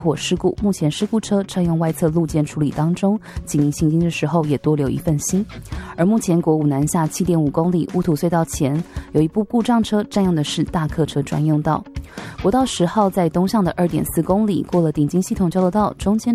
火事故，目前事故车正用外侧路肩处理当中，警行经的时候也多留一份心。而目前国五南下 7.5 公里乌土隧道前有一部故障车占用的是大客车专用道。国道10号在东向的 2.4 公里过了顶金系统交流道中间